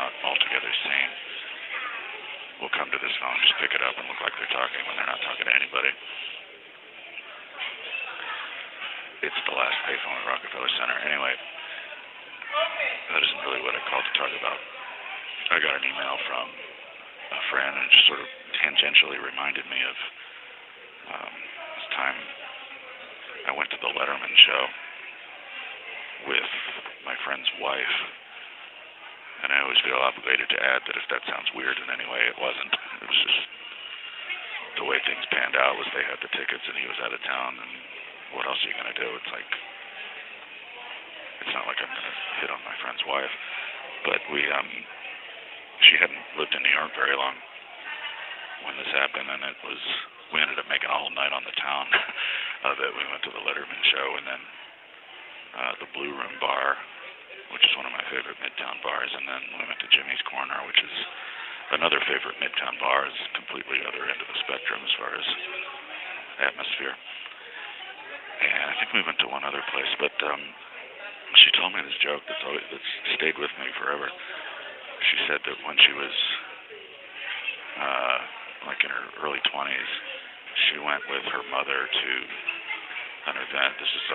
not altogether sane will come to this phone, just pick it up and look like they're talking when they're not talking to anybody. It's the last payphone at Rockefeller Center. Anyway, that isn't really what I called to talk about. I got an email from a friend and it just sort of tangentially reminded me of this time I went to the Letterman show with my friend's wife. And I always feel obligated to add that if that sounds weird in any way, it wasn't. It was just the way things panned out was they had the tickets and he was out of town, and what else are you going to do? It's like, it's not like I'm going to hit on my friend's wife. But she hadn't lived in New York very long when this happened, and we ended up making a whole night on the town of it. We went to the Letterman show, and then the Blue Room Bar, which is one of my favorite Midtown bars, and then we went to Jimmy's Corner, which is another favorite Midtown bar. It's completely other end of the spectrum as far as atmosphere. And I think we went to one other place, but she told me this joke that's stayed with me forever. She said that when she was like in her early 20s, she went with her mother to an event. This is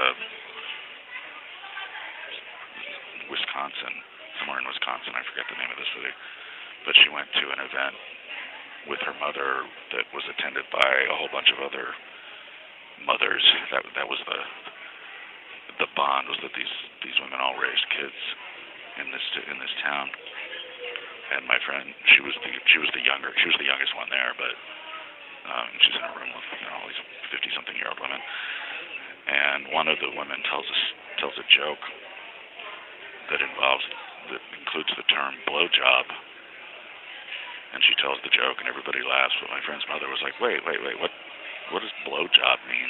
Wisconsin, somewhere in Wisconsin. I forget the name of the city. But she went to an event with her mother that was attended by a whole bunch of other mothers. That was the bond, was that these women all raised kids in this town. And my friend, she was the youngest one there, but she's in a room with all these 50-something-year-old women. And one of the women tells a joke that includes the term blowjob. And she tells the joke, and everybody laughs. But my friend's mother was like, "Wait, what does blowjob mean?"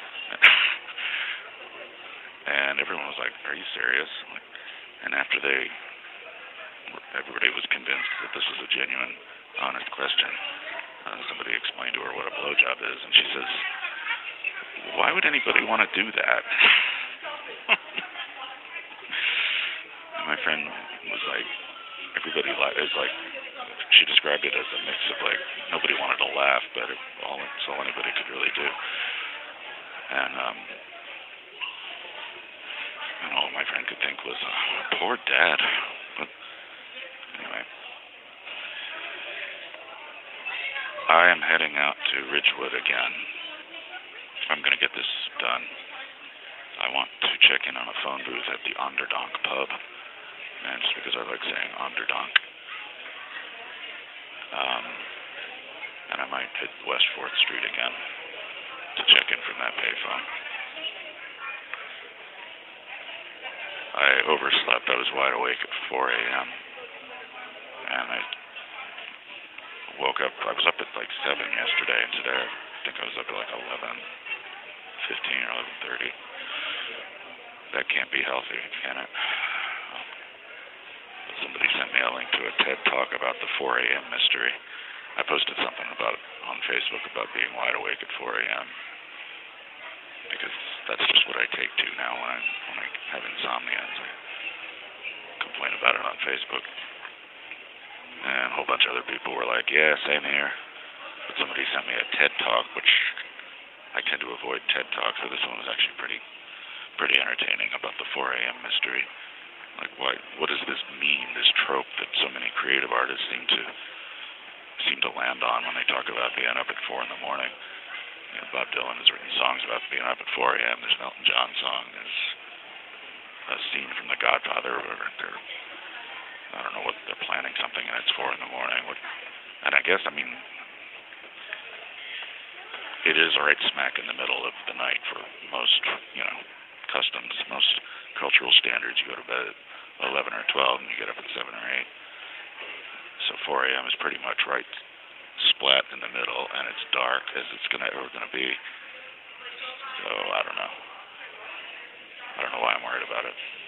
And everyone was like, "Are you serious?" And after everybody was convinced that this was a genuine, honest question, somebody explained to her what a blowjob is, and she says, "Why would anybody want to do that?" And my friend was like, everybody is like, she described it as a mix of like, nobody wanted to laugh, but it's all anybody could really do. And all my friend could think was, poor dad. But anyway, I am heading out to Ridgewood again. I'm going to get this done. I want to check in on a phone booth at the Onderdonk pub. And just because I like saying Onderdonk. And I might hit West 4th Street again to check in from that payphone. I overslept. I was wide awake at 4 a.m. And I woke up. I was up at like 7 yesterday, and today I think I was up at like 11:15 or 11:30. That can't be healthy, can it? Somebody sent me a link to a TED Talk about the 4 a.m. mystery. I posted something about it on Facebook about being wide awake at 4 a.m. because that's just what I take to now when I have insomnia. So I complain about it on Facebook. And a whole bunch of other people were like, yeah, same here. But somebody sent me a TED Talk, which I tend to avoid TED Talks, so this one was actually pretty entertaining about the 4 a.m. mystery. Like, what does this mean, this trope that so many creative artists seem to land on when they talk about being up at 4 in the morning? Bob Dylan has written songs about being up at 4 a.m. There's an Elton John song. There's a scene from The Godfather where I don't know what they're planning something and it's 4 in the morning. And I guess, it is right smack in the middle of the night for most, customs, most cultural standards. You go to bed at 11 or 12 and you get up at 7 or 8. So 4 a.m. is pretty much right splat in the middle, and it's dark as it's ever gonna be. So I don't know why I'm worried about it.